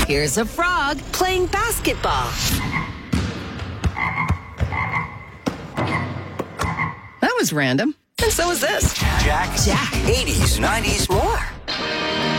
Here's a frog playing basketball. That was random. And so is this. Jack. 80s, 90s, More.